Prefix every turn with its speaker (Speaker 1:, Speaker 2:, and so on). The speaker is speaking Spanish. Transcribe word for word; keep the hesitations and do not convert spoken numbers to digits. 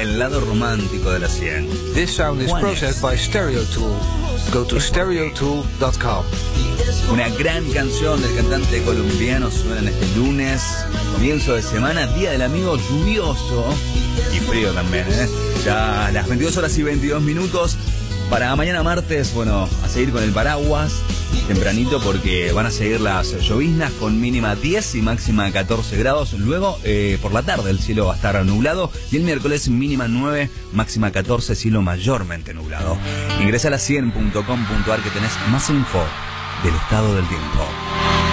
Speaker 1: el lado romántico de la cien.
Speaker 2: This sound is
Speaker 1: Juanes.
Speaker 2: processed by Stereo Tool. Go to stereo tool dot com.
Speaker 1: Una gran canción del cantante colombiano suena en este lunes, comienzo de semana, día del amigo lluvioso y frío también, ¿eh? Ya a las veintidós horas y veintidós minutos. Para mañana martes, bueno, a seguir con el paraguas tempranito porque van a seguir las lloviznas con mínima diez y máxima catorce grados. Luego, eh, por la tarde, el cielo va a estar nublado y el miércoles mínima nueve, máxima catorce, cielo mayormente nublado. Ingresa a la cien punto com punto ar que tenés más info del estado del tiempo.